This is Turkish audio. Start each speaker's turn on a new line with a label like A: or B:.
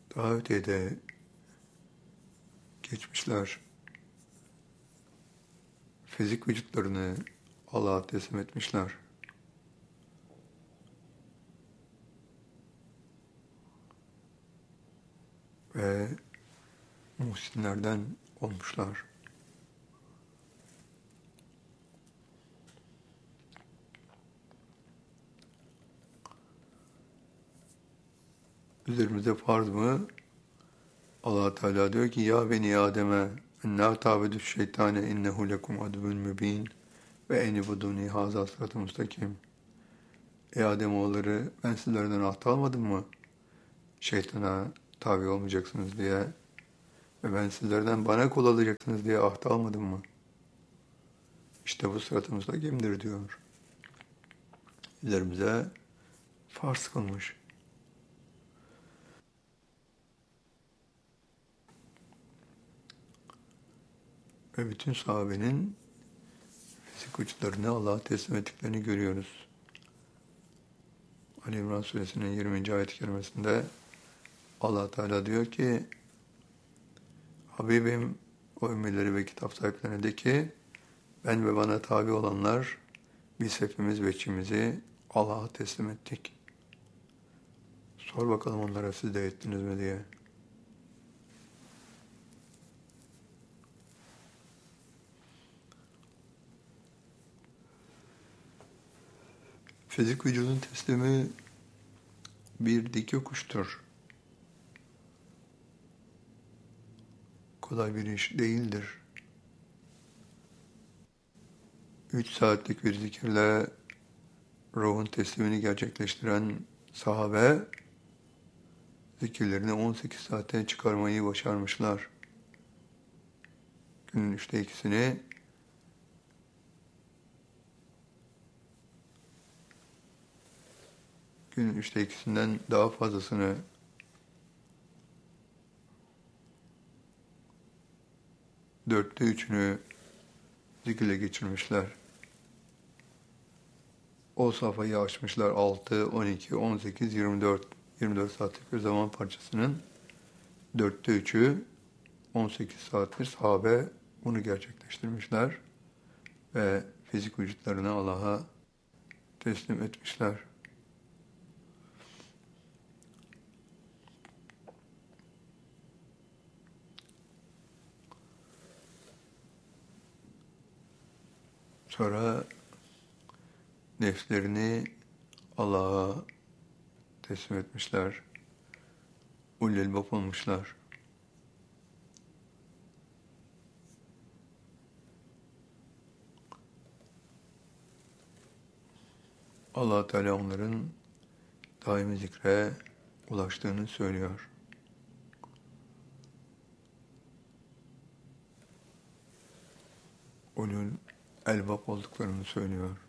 A: Daha öteye de geçmişler fizik vücutlarını Allah'a teslim etmişler. Ve muhsinlerden olmuşlar. Üzerimize farz mı? Allah Teala diyor ki ya beni Adem'e enna ta'budu şeytane innehu lekum aduvun mübin ve enibuduni haza sıratı müstakim. Ey Ademoğulları ben sizlerden ahd almadım mı? Şeytana tabi olmayacaksınız diye ve ben sizlerden bana kul alacaksınız diye ahd almadım mı? İşte bu sıratı müstakimdir diyor. Üzerimize farz kılmış. Ve bütün sahabenin fizik uçlarını Allah'a teslim ettiklerini görüyoruz. Ali İmran Suresinin 20. ayet-i kerimesinde Allah Teala diyor ki Habibim o ümmileri ve kitap sahiplerine de ki ben ve bana tabi olanlar biz hepimiz veçimizi Allah'a teslim ettik. Sor bakalım onlara siz de ettiniz mi diye. Fizik vücudun teslimi bir dik yokuştur. Kolay bir iş değildir. 3 saatlik bir zikirle ruhun teslimini gerçekleştiren sahabe zikirlerini 18 saate çıkarmayı başarmışlar. Günün 2'sini günün 2'sinden daha fazlasını dörtte üçünü zikirle geçirmişler. O safhayı açmışlar 6, 12, 18, 24. 24 saatlik bir zaman parçasının dörtte üçü 18 saattir sahabe bunu gerçekleştirmişler ve fizik vücutlarını Allah'a teslim etmişler. Sonra nefslerini Allah'a teslim etmişler. Ulul elbab olmuşlar. Allah Teala onların daimi zikre ulaştığını söylüyor. Ulul elbab olduklarını söylüyor.